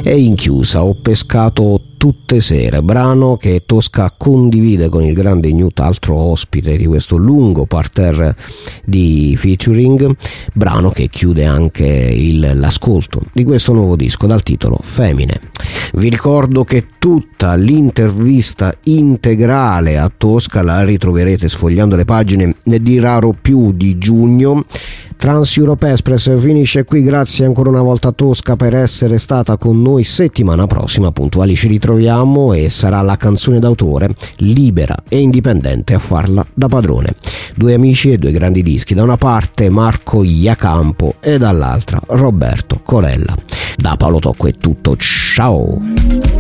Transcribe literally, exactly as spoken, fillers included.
E in chiusa Ho pescato tutte sere, brano che Tosca condivide con il grande Newt, altro ospite di questo lungo parterre di featuring, brano che chiude anche il, l'ascolto di questo nuovo disco dal titolo Femine. Vi ricordo che tutta l'intervista integrale a Tosca la ritroverete sfogliando le pagine di Raro Più di giugno. Trans Europe Express finisce qui, grazie ancora una volta a Tosca per essere stata con noi. Settimana prossima puntuali ci ritroviamo e sarà la canzone d'autore libera e indipendente a farla da padrone. Due amici e due grandi dischi, da una parte Marco Iacampo e dall'altra Roberto Colella. Da Paolo Tocco è tutto, ciao!